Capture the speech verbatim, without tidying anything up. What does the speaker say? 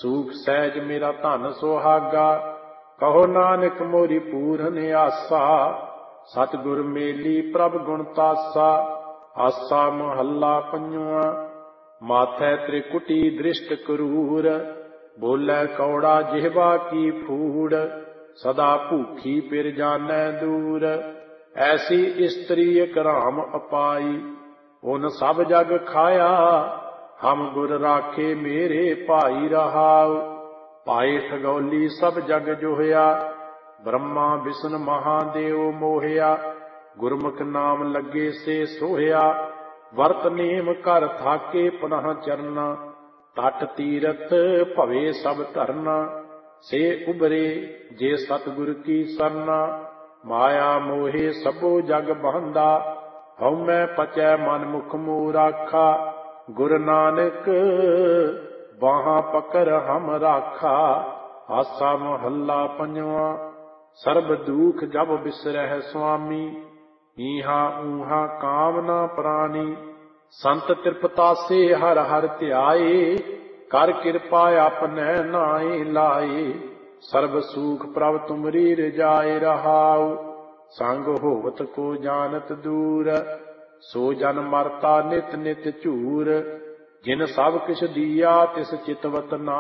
ਸੂਖ ਸਹਿਜ ਮੇਰਾ ਧਨ ਸੁਹਾਗਾ। ਕਹੋ ਨਾਨਕ ਮੋਰੀ ਪੂਰਨ ਆਸਾ। ਸਤਿਗੁਰ ਮੇਲੀ ਪ੍ਰਭ ਗੁਣ ਤਾਸਾ। ਆਸਾ ਮਹੱਲਾ ਪੰਜਵਾਂ। ਮਾਥੈ ਤ੍ਰਿਕੁਟੀ ਦ੍ਰਿਸ਼ਟ ਕਰੂਰ। ਬੋਲੇ ਕੌੜਾ ਜਿਹਵਾ ਕੀ ਫੂੜ। ਸਦਾ ਭੂਖੀ ਪਿਰ ਜਾਨੈ ਦੂਰ। ਐਸੀ ਇਸਤਰੀ ਇਕ ਰਾਮ ਅਪਾਈ। ਉਨ ਸਭ ਜਗ ਖਾਇਆ। ਹਮ ਗੁਰ ਰਾਖੇ ਮੇਰੇ ਭਾਈ ਰਹਾਉ। ਭਾਈ ਠਗੌਲੀ ਸਭ ਜਗ ਜੋਹਿਆ। ਬ੍ਰਹਮਾ ਵਿਸ਼ਨ ਮਹਾਦੇਵ ਮੋਹਿਆ। ਗੁਰਮੁਖ ਨਾਮ ਲੱਗੇ ਸੇ ਸੋਹਿਆ। ਵਰਤ ਨੇਮ ਕਰ ਥਾਕੇ ਪੁਨਹ ਚਰਨਾ। ਤਟ ਤੀਰਥ ਭਵੇ ਸਭ ਧਰਨਾ। ਸੇ ਉਬਰੇ ਜੇ ਸਤਿਗੁਰ ਕੀ ਸਰਨਾ। ਮਾਇਆ ਮੋਹੇ ਸਭੋ ਜਗ ਬਹੰਦਾ। ਹਉਮੈ ਪਚੈ ਮਨ ਮੁਖ ਮੋਹ ਰਾਖਾ। ਗੁਰ ਨਾਨਕ ਬਾਹਾਂ ਪਕੜ ਹਮ ਰਾਖਾ। ਆਸਾ ਮਹੱਲਾ ਪੰਜਵਾਂ। ਸਰਬ ਦੁਖ ਜਬ ਬਿਸਰਹਿ ਸੁਆਮੀ। ਈਹਾਂ ਊਹਾਂ ਕਾਮ ਨਾ ਪ੍ਰਾਨੀ। ਸੰਤ ਤ੍ਰਿਪਤਾਸੇ ਹਰ ਹਰ ਧਿਆਏ। ਕਰ ਕਿਰਪਾ ਆਪਨੈ ਨਾਏ ਲਾਏ। ਸਰਬ ਸੂਖ ਪ੍ਰਭ ਤੁਮਰੀ ਰਜਾਏ ਰਹਾਉ। ਸੰਗ ਹੋਵਤ ਕੋ ਜਾਨਤ ਦੂਰ। ਸੋ ਜਨ ਮਰਤਾ ਨਿਤ ਨਿਤ ਝੂਰ। ਜਿਨ ਸਭ ਕਿਛ ਦੀਆ ਤਿਸ ਚਿਤਵਤ ਨਾ